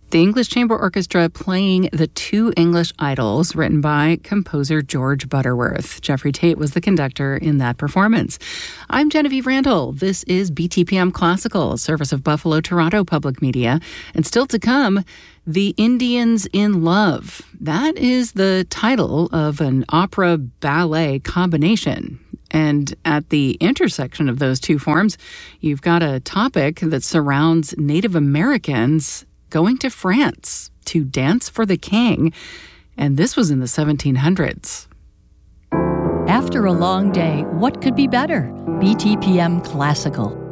The English Chamber Orchestra playing The Two English Idols, written by composer George Butterworth. Jeffrey Tate was the conductor in that performance. I'm Genevieve Randall. This is BTPM Classical, a service of Buffalo Toronto Public Media. And still to come, The Indians in Love. That is the title of an opera-ballet combination. And at the intersection of those two forms, you've got a topic that surrounds Native Americans going to France to dance for the king. And this was in the 1700s. After a long day, what could be better? BTPM Classical.